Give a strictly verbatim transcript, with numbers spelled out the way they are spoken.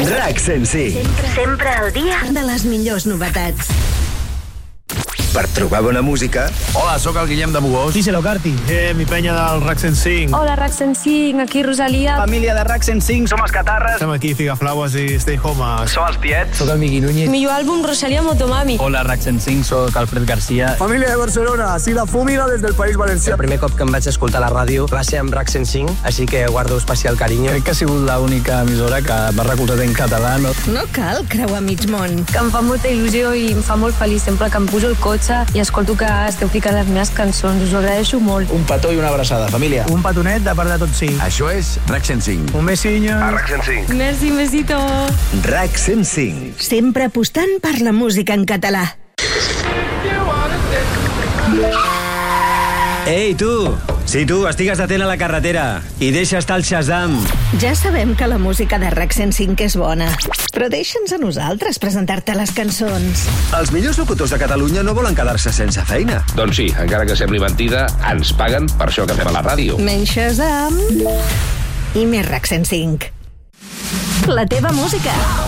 RAC cent cinc. Sempre, sempre al dia de les millors novetats. Per trobar bona música... Hola, sóc el Guillem de Bugós. Díselo, Carti. Eh, mi penya del RAC cent cinc. Hola, RAC cent cinc, aquí Rosalia. Família de RAC cent cinc. Som els Catarres. Estem aquí, Figaflaues i Stay Home. Som els Tiets. Soc el Miqui Núñez. Millor àlbum, Rosalia Motomami. Hola, RAC cent cinc, soc Alfred García. Família de Barcelona, sí, la fúmiga des del País Valencià. El primer cop que em vaig escoltar a la ràdio va ser amb RAC cent cinc, així que guardo especial carinyo. Crec que ha sigut l'única emissora que m'ha recolzat en català. No? No cal creuar mig món. Que em fa molta il·lusió i em fa molt feliç sempre que em poso el cotxe i escolto que esteu ficant les meves cançons. Us ho agraeixo molt. Un petó i una abraçada, família. Un petonet de part de tots cinc. Això és RAC cent cinc. Un besinyo. A RAC cent cinc. Merci, besito. RAC cent cinc. Sempre apostant per la música en català. Ei, tu! Sí, tu, estigues atent a la carretera i deixa estar el Shazam. Ja sabem que la música de RAC cent cinc és bona, però deixa'ns a nosaltres presentar-te les cançons. Els millors locutors de Catalunya no volen quedar-se sense feina. Doncs sí, encara que sembli mentida, ens paguen per això que fem a la ràdio. Menys Shazam i més RAC cent cinc. La teva música.